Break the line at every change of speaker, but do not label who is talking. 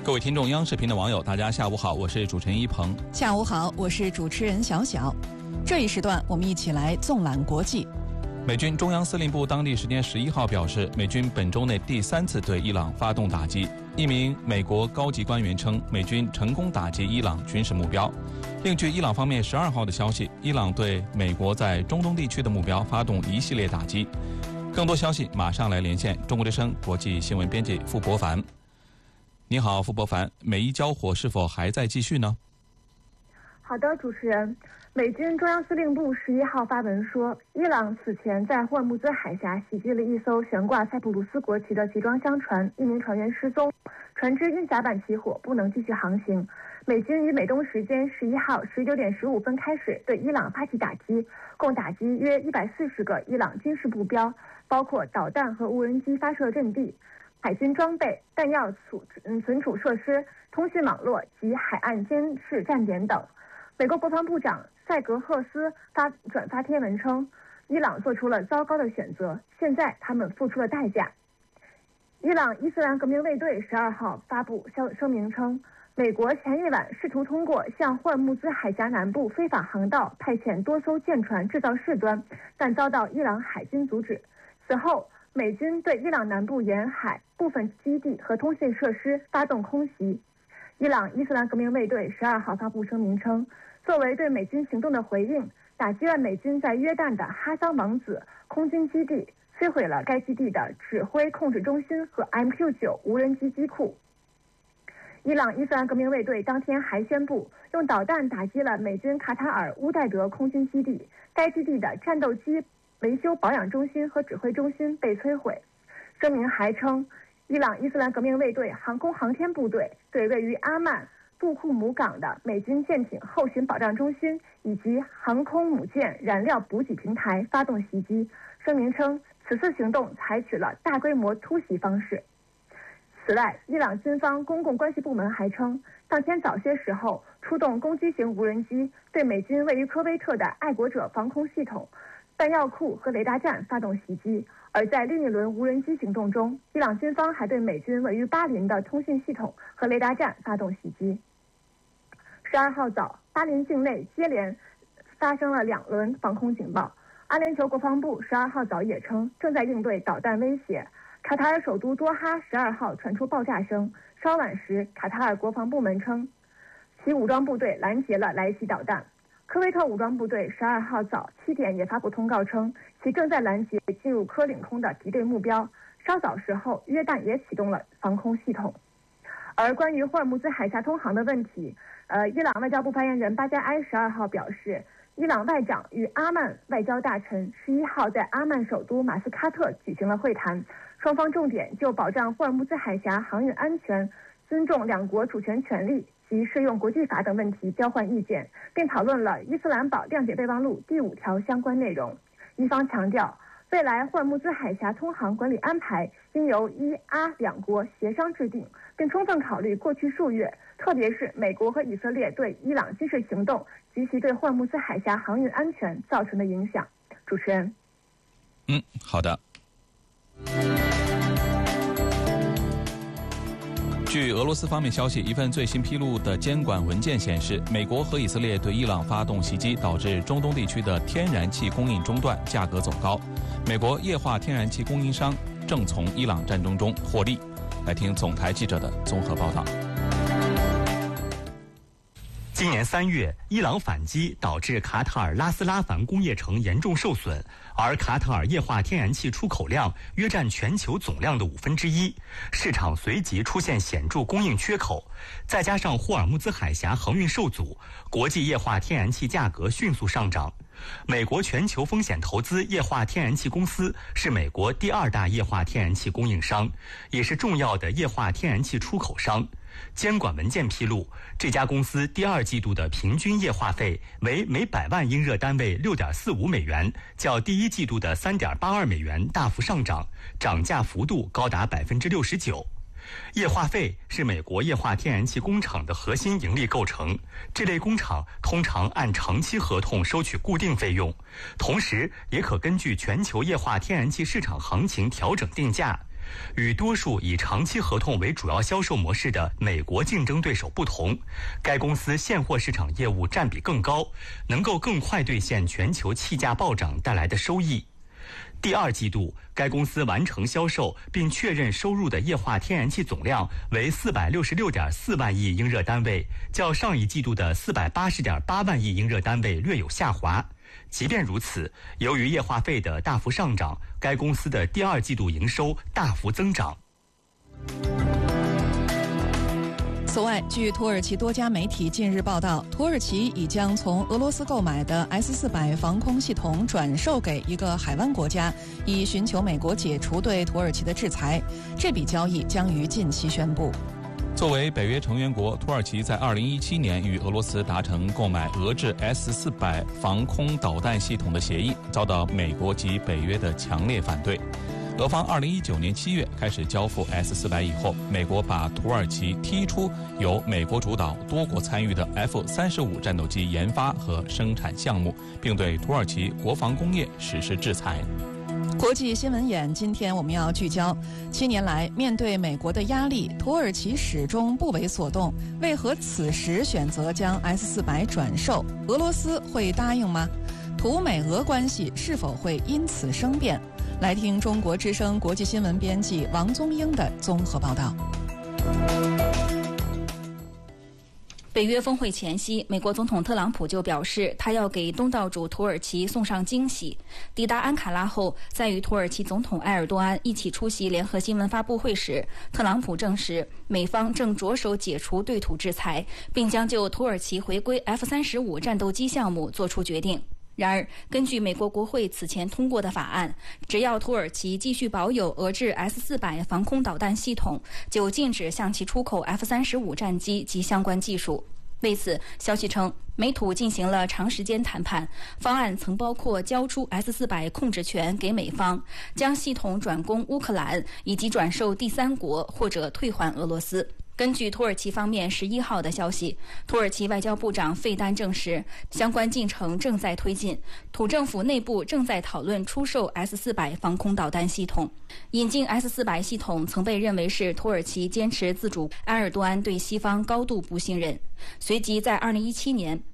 各位听众，央视频的网友，大家下午好，我是主持人一鹏。
下午好，我是主持人小小。这一时段，我们一起来纵览国际。
美军中央司令部当地时间11号表示，美军本周内第3次对伊朗发动打击。一名美国高级官员称，美军成功打击伊朗军事目标。另据伊朗方面12号的消息，伊朗对美国在中东地区的目标发动一系列打击。更多消息马上来连线中国之声国际新闻编辑傅博凡。你好，傅博凡，美伊交火是否还在继续呢？
好的，主持人。美军中央司令部11号发文说，伊朗此前在霍尔木兹海峡袭击了一艘悬挂塞浦路斯国旗的集装箱船，一名船员失踪，船只因甲板起火不能继续航行。美军于美东时间11号19点15分开始对伊朗发起打击，共打击约140个伊朗军事目标，包括导弹和无人机发射阵地、海军装备、弹药存储设施、通讯网络及海岸监视站点等。美国国防部长塞格赫斯转发贴文称，伊朗做出了糟糕的选择，现在他们付出了代价。伊朗伊斯兰革命卫队12号发布声明称，美国前一晚试图通过向霍尔木兹海峡南部非法航道派遣多艘舰船制造事端，但遭到伊朗海军阻止。此后，美军对伊朗南部沿海部分基地和通讯设施发动空袭。伊朗伊斯兰革命卫队12号发布声明称，作为对美军行动的回应，打击了美军在约旦的哈桑王子空军基地，摧毁了该基地的指挥控制中心和 MQ-9 无人机机库。伊朗伊斯兰革命卫队当天还宣布，用导弹打击了美军卡塔尔乌代德空军基地，该基地的战斗机维修保养中心和指挥中心被摧毁。声明还称，伊朗伊斯兰革命卫队航空航天部队对位于阿曼布库姆港的美军舰艇后勤保障中心以及航空母舰燃料补给平台发动袭击。声明称，此次行动采取了大规模突袭方式。此外，伊朗军方公共关系部门还称，当天早些时候出动攻击型无人机对美军位于科威特的爱国者防空系统、弹药库和雷达站发动袭击。而在另一轮无人机行动中，伊朗军方还对美军位于巴林的通讯系统和雷达站发动袭击。12号早，巴林境内接连发生了2轮防空警报。阿联酋国防部12号早也称，正在应对导弹威胁。卡塔尔首都多哈12号传出爆炸声，稍晚时，卡塔尔国防部门称，其武装部队拦截了来袭导弹。科威特武装部队12号早7点也发布通告称，其正在拦截进入科领空的敌对目标。稍早时候，约旦也启动了防空系统。而关于霍尔木兹海峡通航的问题，伊朗外交部发言人巴加埃12号表示，伊朗外长与阿曼外交大臣11号在阿曼首都马斯喀特举行了会谈，双方重点就保障霍尔木兹海峡航运安全、尊重两国主权权利及适用国际法等问题交换意见，并讨论了伊斯兰堡谅解备忘录第5条相关内容。伊方强调，未来霍尔木兹海峡通航管理安排应由伊阿两国协商制定，并充分考虑过去数月，特别是美国和以色列对伊朗军事行动及其对霍尔木兹海峡航运安全造成的影响。主持人。
好的。据俄罗斯方面消息，一份最新披露的监管文件显示，美国和以色列对伊朗发动袭击，导致中东地区的天然气供应中断，价格走高。美国液化天然气供应商正从伊朗战争中获利。来听总台记者的综合报道。
今年3月，伊朗反击导致卡塔尔拉斯拉凡工业城严重受损，而卡塔尔液化天然气出口量约占全球总量的1/5，市场随即出现显著供应缺口。再加上霍尔木兹海峡航运受阻，国际液化天然气价格迅速上涨。美国全球风险投资液化天然气公司是美国第2大液化天然气供应商，也是重要的液化天然气出口商。监管文件披露，这家公司第2季度的平均液化费为每100万英热单位6.45美元，较第1季度的3.82美元大幅上涨，涨价幅度高达69%。液化费是美国液化天然气工厂的核心盈利构成，这类工厂通常按长期合同收取固定费用，同时也可根据全球液化天然气市场行情调整定价。 与多数以长期合同为主要销售模式的美国竞争对手不同，该公司现货市场业务占比更高，能够更快兑现全球气价暴涨带来的收益。第二季度，该公司完成销售并确认收入的液化天然气总量为466.4万亿英热单位，较上一季度的480.8万亿英热单位略有下滑。即便如此，由于液化费的大幅上涨，该公司的第二季度营收大幅增长。
此外，据土耳其多家媒体近日报道，土耳其已将从俄罗斯购买的 S-400防空系统转售给一个海湾国家，以寻求美国解除对土耳其的制裁。这笔交易将于近期宣布。
作为北约成员国，土耳其在2017年与俄罗斯达成购买俄制 S-400防空导弹系统的协议，遭到美国及北约的强烈反对。俄方2019年7月开始交付 S-400以后，美国把土耳其踢出由美国主导、多国参与的 F-35战斗机研发和生产项目，并对土耳其国防工业实施制裁。
国际新闻眼，今天我们要聚焦7年来，面对美国的压力，土耳其始终不为所动，为何此时选择将 S-400转售？俄罗斯会答应吗？土美俄关系是否会因此生变？来听中国之声国际新闻编辑王宗英的综合报道。
北约峰会前夕，美国总统特朗普就表示，他要给东道主土耳其送上惊喜。抵达安卡拉后，在与土耳其总统埃尔多安一起出席联合新闻发布会时，特朗普证实，美方正着手解除对土制裁，并将就土耳其回归 F-35战斗机项目作出决定。然而，根据美国国会此前通过的法案，只要土耳其继续保有俄制 S-400防空导弹系统，就禁止向其出口 F-35战机及相关技术。为此，消息称，美土进行了长时间谈判，方案曾包括交出 S-400控制权给美方，将系统转供乌克兰，以及转售第三国或者退还俄罗斯。根据土耳其方面11号的消息，土耳其外交部长费丹证实，相关进程正在推进，土政府内部正在讨论出售 S-400防空导弹系统。引进 S-400系统曾被认为是土耳其坚持自主，埃尔多安对西方高度不信任。随即在2017年，